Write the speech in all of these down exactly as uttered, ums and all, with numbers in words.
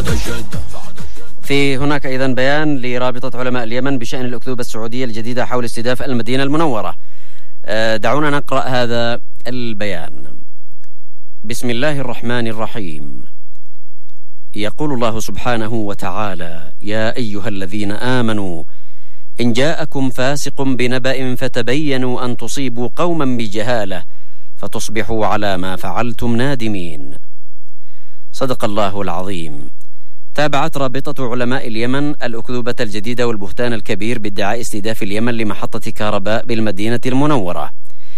في هناك أيضا بيان لرابطة علماء اليمن بشأن الأكذوبة السعودية الجديدة حول استهداف المدينة المنورة. دعونا نقرأ هذا البيان. بسم الله الرحمن الرحيم. يقول الله سبحانه وتعالى: يا أيها الذين آمنوا إن جاءكم فاسق بنبأ فتبينوا أن تصيبوا قوما بجهالة فتصبحوا على ما فعلتم نادمين. صدق الله العظيم. تابعت رابطة علماء اليمن الأكذوبة الجديدة والبهتان الكبير بادعاء استهداف اليمن لمحطة كهرباء بالمدينة المنورة.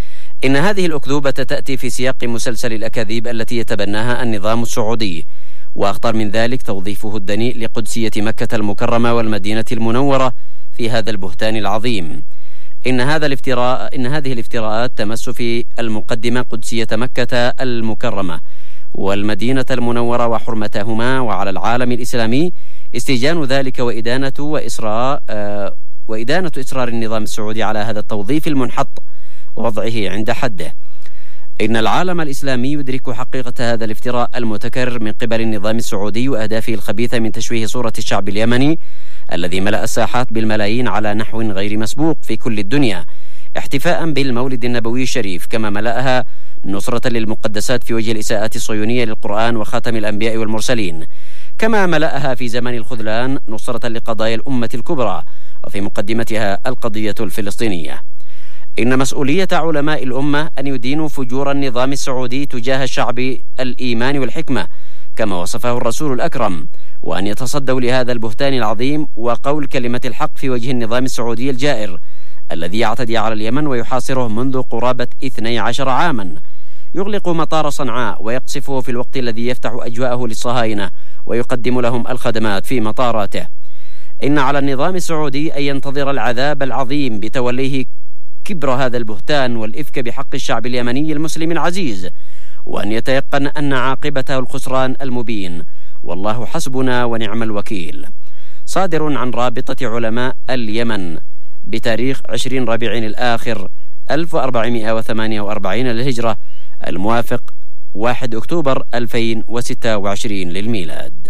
إن هذه الأكذوبة تأتي في سياق مسلسل الأكاذيب التي يتبناها النظام السعودي، وأخطر من ذلك توظيفه الدنيء لقدسية مكة المكرمة والمدينة المنورة في هذا البهتان العظيم. إن هذا الافتراء إن هذه الافتراءات تمس في المقدمة قدسية مكة المكرمة والمدينة المنورة وحرمتهما، وعلى العالم الإسلامي استيجان ذلك وإدانة وإصرار آه وإدانة إصرار النظام السعودي على هذا التوظيف المنحط ووضعه عند حده. إن العالم الإسلامي يدرك حقيقة هذا الافتراء المتكرر من قبل النظام السعودي وأهدافه الخبيثة من تشويه صورة الشعب اليمني الذي ملأ الساحات بالملايين على نحو غير مسبوق في كل الدنيا، احتفاء بالمولد النبوي الشريف، كما ملأها نصرة للمقدسات في وجه الإساءات الصهيونية للقرآن وخاتم الأنبياء والمرسلين، كما ملأها في زمن الخذلان نصرة لقضايا الأمة الكبرى وفي مقدمتها القضية الفلسطينية. إن مسؤولية علماء الأمة أن يدينوا فجور النظام السعودي تجاه الشعب الإيمان والحكمة كما وصفه الرسول الأكرم، وأن يتصدوا لهذا البهتان العظيم وقول كلمة الحق في وجه النظام السعودي الجائر الذي يعتدي على اليمن ويحاصره منذ قرابة اثني عشر عاما، يغلق مطار صنعاء ويقصفه في الوقت الذي يفتح أجواءه للصهاينة ويقدم لهم الخدمات في مطاراته. إن على النظام السعودي أن ينتظر العذاب العظيم بتوليه كبر هذا البهتان والإفك بحق الشعب اليمني المسلم العزيز، وأن يتيقن أن عاقبته الخسران المبين، والله حسبنا ونعم الوكيل. صادر عن رابطة علماء اليمن بتاريخ عشرين ربيع الآخر ألف وأربعمائة وثمانية وأربعين للهجرة، الموافق واحد أكتوبر ألفين وستة وعشرين للميلاد.